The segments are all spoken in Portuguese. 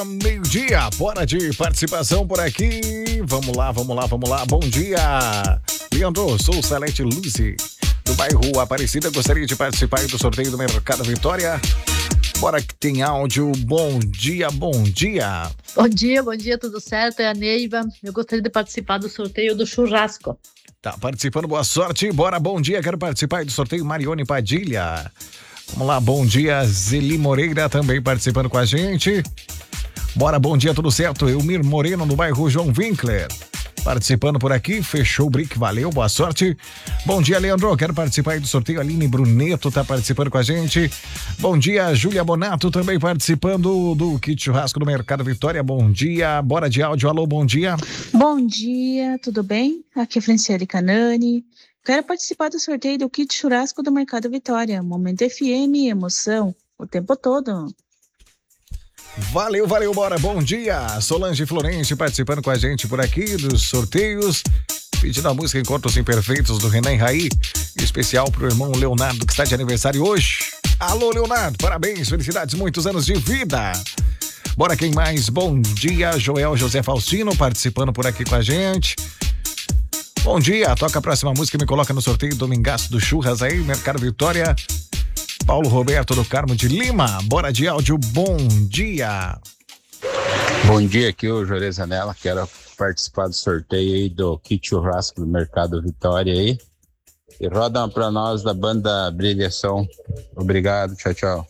Meio-dia, bora de participação por aqui. Vamos lá. Bom dia. Leandro, sou Salete Luzi, do bairro Aparecida. Gostaria de participar do sorteio do Mercado Vitória. Bora que tem áudio. Bom dia. Bom dia, tudo certo? É a Neiva. Eu gostaria de participar do sorteio do churrasco. Tá participando, boa sorte. Bora, bom dia, quero participar do sorteio Marione Padilha. Vamos lá, bom dia, Zeli Moreira também participando com a gente. Bora, bom dia, tudo certo? Elmir Moreno, no bairro João Winkler. Participando por aqui, fechou o brick, valeu, boa sorte. Bom dia, Leandro, quero participar do sorteio. Aline Bruneto tá participando com a gente. Bom dia, Júlia Bonato também participando do kit churrasco do Mercado Vitória. Bom dia, bora de áudio, alô, bom dia. Bom dia, tudo bem? Aqui é Franciele Canani. Quero participar do sorteio do kit churrasco do Mercado Vitória. Momento FM, emoção, o tempo todo. Valeu, bora, bom dia. Solange Florence participando com a gente por aqui dos sorteios, pedindo a música Encontros Imperfeitos do Renan Raí, especial pro irmão Leonardo que está de aniversário hoje. Alô, Leonardo, parabéns, felicidades, muitos anos de vida. Bora, quem mais? Bom dia, Joel José Faustino participando por aqui com a gente. Bom dia, toca a próxima música e me coloca no sorteio Domingaço do Churras aí, Mercado Vitória. Paulo Roberto do Carmo de Lima, bora de áudio, bom dia. Bom dia, aqui é o Jorê Zanella, quero participar do sorteio aí do kit churrasco do Mercado Vitória aí. E roda pra nós da banda Brilhação. Obrigado, tchau.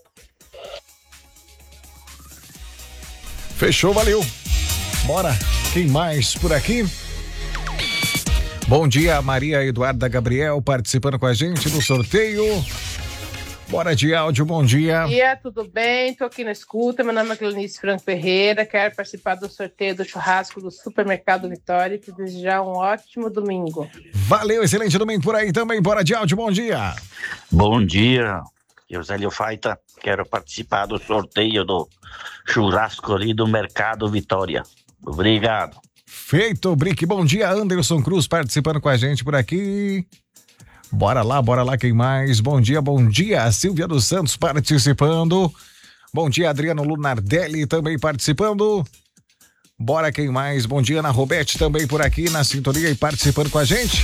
Fechou, valeu. Bora, quem mais por aqui? Bom dia, Maria Eduarda Gabriel participando com a gente no sorteio. Bora de áudio, bom dia. Bom dia, tudo bem? Tô aqui na escuta, meu nome é Cleonice Franco Ferreira, quero participar do sorteio do churrasco do Supermercado Vitória e te desejar um ótimo domingo. Valeu, excelente domingo por aí também, bora de áudio, bom dia. Bom dia, eu Zélio Faita, quero participar do sorteio do churrasco ali do Mercado Vitória. Obrigado. Feito, Brick, bom dia, Anderson Cruz participando com a gente por aqui. Bora lá, quem mais? Bom dia, Silvia dos Santos participando. Bom dia, Adriano Lunardelli também participando. Bora, quem mais? Bom dia, Ana Robete também por aqui na sintonia e participando com a gente.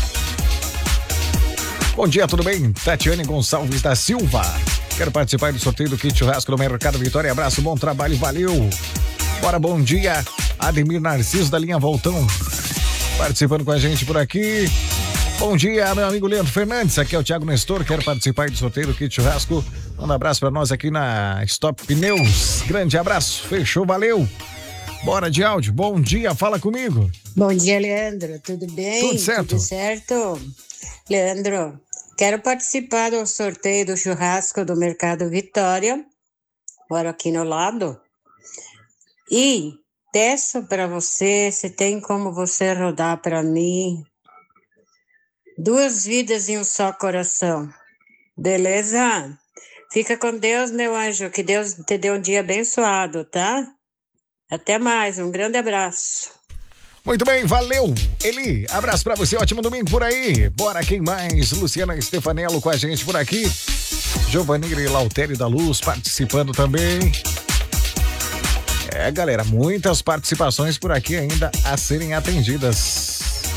Bom dia, tudo bem? Tatiane Gonçalves da Silva. Quero participar do sorteio do kit churrasco do Mercado Vitória. Abraço, bom trabalho, valeu. Bora, bom dia, Ademir Narciso da linha Voltão participando com a gente por aqui. Bom dia, meu amigo Leandro Fernandes, aqui é o Thiago Nestor, quero participar do sorteio do kit churrasco. Manda um abraço pra nós aqui na Stop Pneus. Grande abraço, fechou, valeu. Bora de áudio, bom dia, fala comigo. Bom dia, Leandro, tudo bem? Tudo certo. Tudo certo? Leandro, quero participar do sorteio do churrasco do Mercado Vitória, moro aqui no lado. E peço para você, se tem como você rodar para mim, 2 vidas em um só coração. Beleza? Fica com Deus, meu anjo. Que Deus te dê um dia abençoado, tá? Até mais. Um grande abraço. Muito bem, valeu. Eli, abraço pra você. Ótimo domingo por aí. Bora, quem mais? Luciana Stefanello com a gente por aqui. Giovanni Lautério da Luz participando também. Galera, muitas participações por aqui ainda a serem atendidas.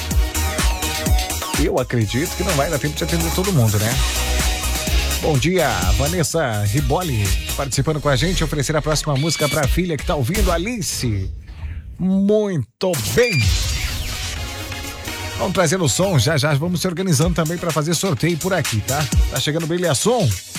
Eu acredito que não vai dar tempo de atender todo mundo, né? Bom dia, Vanessa Riboli participando com a gente, oferecer a próxima música para a filha que tá ouvindo, Alice. Muito bem. Vamos trazendo o som, já vamos se organizando também para fazer sorteio por aqui, tá? Tá chegando o Brilhação.